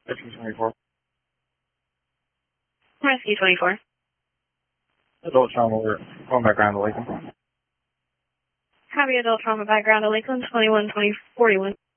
Rescue 24. Rescue 24. Adult trauma, we're going background to Lakeland. Copy adult trauma background to Lakeland 212041.